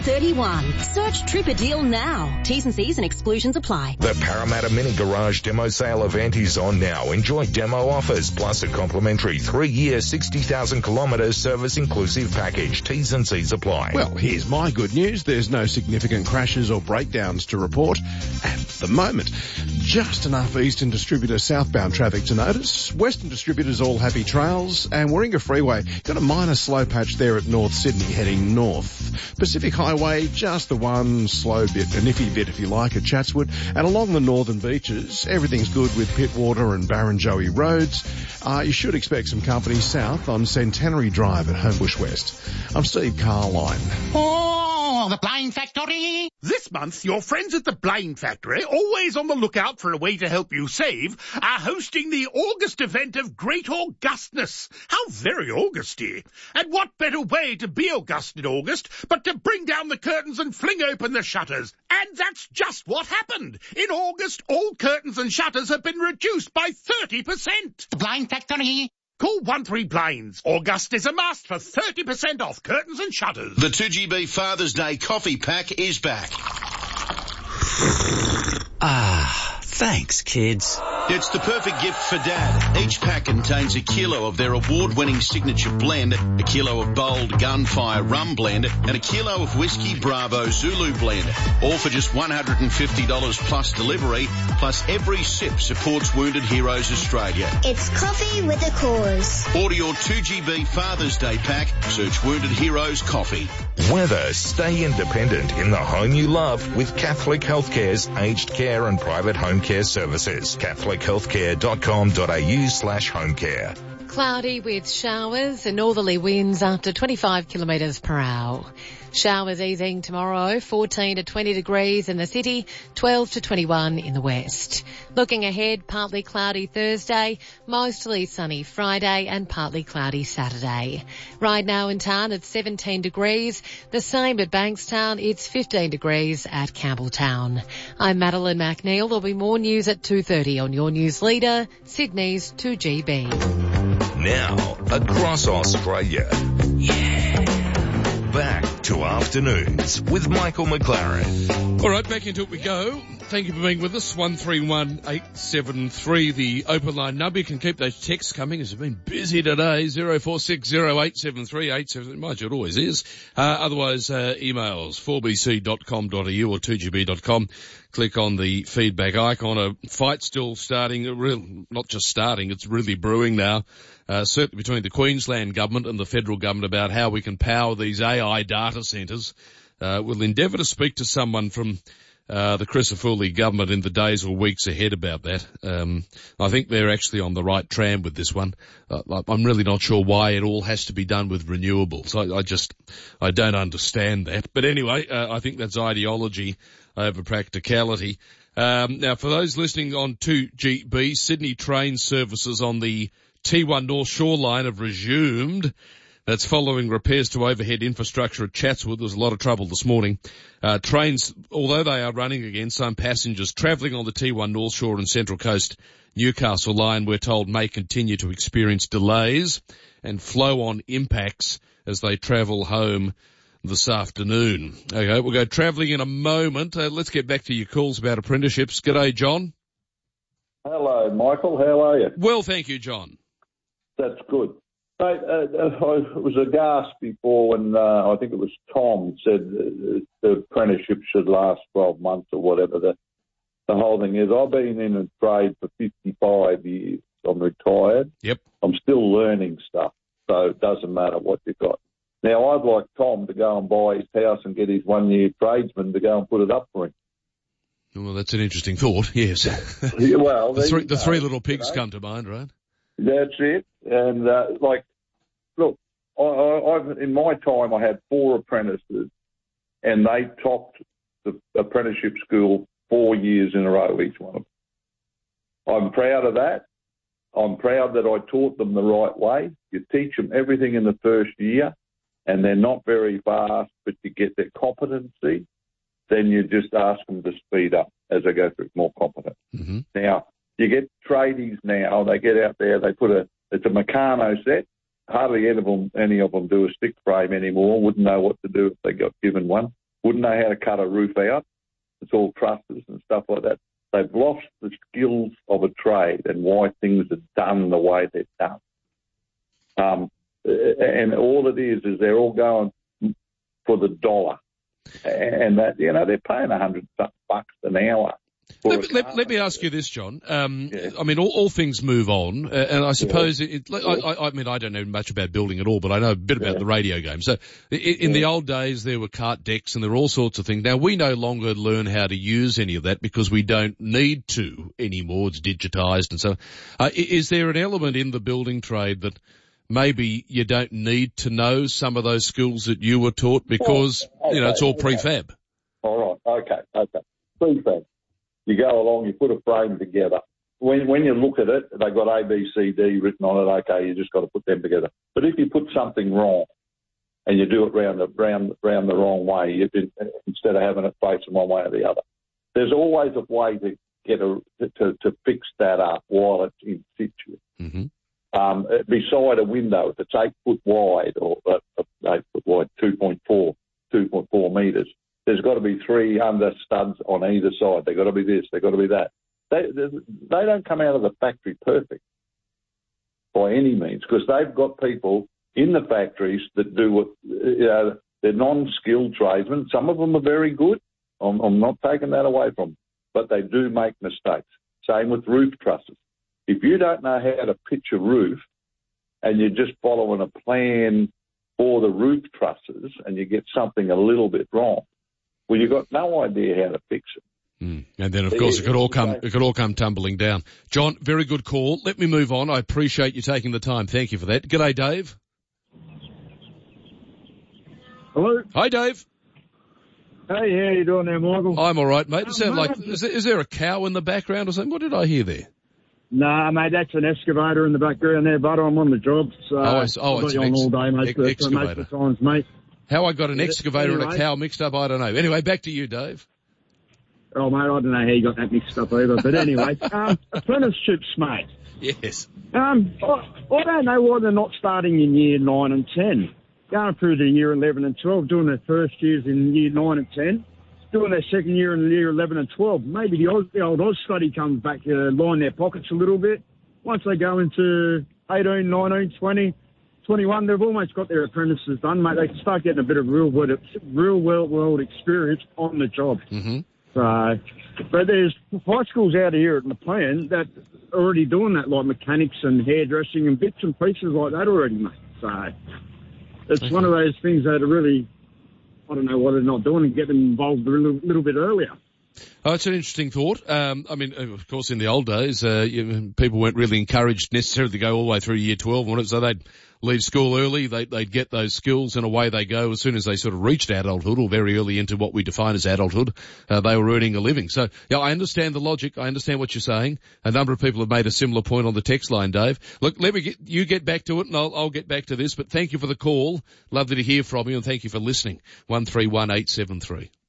31. Search Tripper Deal now. T's and C's and exclusions apply. The Parramatta Mini Garage demo sale event is on now. Enjoy demo offers plus a complimentary 3-year 60,000 kilometre service inclusive package. T's and C's apply. Well, here's my good news. There's no significant crashes or breakdowns to report at the moment. Just enough Eastern Distributor southbound traffic to notice. Western Distributors all happy trails, and Warringah Freeway got a minor slow patch there at North Sydney heading north. Pacific Highway, just the one slow bit, an iffy bit if you like, at Chatswood. And along the northern beaches, everything's good with Pittwater and Barrenjoey roads. You should expect some company south on Centenary Drive at Homebush West. I'm Steve Carline. Oh, the Blind Factory! This month, your friends at the Blind Factory, always on the lookout for a way to help you save, are hosting the August event of Great Augustness. How very Augusty! And what better way to be August in August but to bring down the curtains and fling open the shutters? And that's just what happened. In August, all curtains and shutters have been reduced by 30%. The Blind Factory! Call 13 Blinds. August is a must for 30% off curtains and shutters. The 2GB Father's Day coffee pack is back. Thanks, kids. It's the perfect gift for Dad. Each pack contains a kilo of their award-winning signature blend, a kilo of bold Gunfire rum blend, and a kilo of Whiskey Bravo Zulu blend. All for just $150 plus delivery, plus every sip supports Wounded Heroes Australia. It's coffee with a cause. Order your 2GB Father's Day pack. Search Wounded Heroes Coffee. Weather. Stay independent in the home you love with Catholic Healthcare's aged care and private home care services. CatholicHealthcare.com.au/homecare. Cloudy with showers and northerly winds up to 25 kilometres per hour. Showers easing tomorrow, 14 to 20 degrees in the city, 12 to 21 in the west. Looking ahead, partly cloudy Thursday, mostly sunny Friday and partly cloudy Saturday. Right now in town it's 17 degrees, the same at Bankstown, it's 15 degrees at Campbelltown. I'm Madeline McNeil. There'll be more news at 2:30 on your news leader, Sydney's 2GB. Now, across Australia. Back to Afternoons with Michael McLaren. All right, back into it we go. Thank you for being with us. 131873, the open line number. You can keep those texts coming as we've been busy today. 0460873873. Mind you, it always is. Otherwise, emails 4bc.com.au or 2gb.com. Click on the feedback icon. A fight still starting, not just starting, it's really brewing now. Certainly between the Queensland government and the federal government about how we can power these AI data centres. We'll endeavour to speak to someone from the Crisafulli government in the days or weeks ahead about that. I think they're actually on the right tram with this one. I'm really not sure why it all has to be done with renewables. I don't understand that. But anyway, I think that's ideology over practicality. Now, for those listening on 2GB, Sydney train services on the T1 North Shore line have resumed. That's following repairs to overhead infrastructure at Chatswood. There was a lot of trouble this morning. Trains, although they are running again, some passengers travelling on the T1 North Shore and Central Coast Newcastle line, we're told, may continue to experience delays and flow-on impacts as they travel home this afternoon. Okay, we'll go travelling in a moment. Let's get back to your calls about apprenticeships. G'day, John. Hello, Michael. How are you? Well, thank you, John. That's good. Mate, I was aghast before when I think it was Tom said the apprenticeship should last 12 months or whatever the whole thing is. I've been in a trade for 55 years. I'm retired. Yep. I'm still learning stuff, so it doesn't matter what you've got. Now, I'd like Tom to go and buy his house and get his one-year tradesman to go and put it up for him. Well, that's an interesting thought, yes. Well, the three little pigs come to mind, right? That's it. And, look, I've in my time I had 4 apprentices, and they topped the apprenticeship school 4 years in a row, each one of them. I'm proud of that. I'm proud that I taught them the right way. You teach them everything in the first year, and they're not very fast, but you get their competency, then you just ask them to speed up as they go through more competent. Mm-hmm. Now, you get tradies now, they get out there, they put it's a Meccano set. Hardly any of them do a stick frame anymore, wouldn't know what to do if they got given one. wouldn't know how to cut a roof out. It's all trusses and stuff like that. They've lost the skills of a trade and why things are done the way they're done. And all it is they're all going for the dollar. And that, they're paying $100 an hour. Let me ask you this, John. I mean, all things move on, and I suppose I mean, I don't know much about building at all, but I know a bit about the radio game. So in the old days, there were cart decks and there were all sorts of things. Now, we no longer learn how to use any of that because we don't need to anymore. It's digitized and so on. Is there an element in the building trade that maybe you don't need to know some of those skills that you were taught because, it's all prefab? All right. Okay. Prefab. You go along, you put a frame together. When you look at it, they've got A, B, C, D written on it. Okay, you just got to put them together. But if you put something wrong and you do it round the wrong way, instead of having it facing one way or the other, there's always a way to get to fix that up while it's in situ. Mm-hmm. Beside a window, if it's 8 foot wide or 8 foot wide, 2.4 metres, there's got to be 3 under studs on either side. They've got to be this, they've got to be that. They don't come out of the factory perfect by any means because they've got people in the factories that do what, they're non-skilled tradesmen. Some of them are very good. I'm not taking that away from them, but they do make mistakes. Same with roof trusses. If you don't know how to pitch a roof and you're just following a plan for the roof trusses and you get something a little bit wrong, well, you've got no idea how to fix it. And then, of course, it could all come tumbling down. John, very good call. Let me move on. I appreciate you taking the time. Thank you for that. G'day, Dave. Hello. Hi, Dave. Hey, how you doing there, Michael? I'm all right, mate. It sounds like is there a cow in the background or something? What did I hear there? Nah, mate, that's an excavator in the background there, but I'm on the job. So it's an all day, mate, excavator. most of the times, mate. How I got an excavator and a cow mixed up, I don't know. Anyway, back to you, Dave. Oh, mate, I don't know how you got that mixed up either. But anyway, apprenticeships, mate. Yes. I don't know why they're not starting in year 9 and 10. Going through to year 11 and 12, doing their first years in year 9 and 10, doing their second year in year 11 and 12. Maybe the old Oz study comes back to line their pockets a little bit. Once they go into 18, 19, 20, 21, they've almost got their apprentices done, mate. They can start getting a bit of real world experience on the job. Mm-hmm. So, but there's high schools out here at McLean that are already doing that, like mechanics and hairdressing and bits and pieces like that already, mate. So it's one of those things that are really, I don't know why they're not doing and getting involved a little bit earlier. Oh, it's an interesting thought. I mean, of course, in the old days, people weren't really encouraged necessarily to go all the way through year 12, so they'd leave school early, they'd get those skills and away they go. As soon as they sort of reached adulthood or very early into what we define as adulthood, they were earning a living. So, yeah, I understand the logic. I understand what you're saying. A number of people have made a similar point on the text line, Dave. Look, let me get back to it and I'll get back to this, but thank you for the call. Lovely to hear from you and thank you for listening. 131873.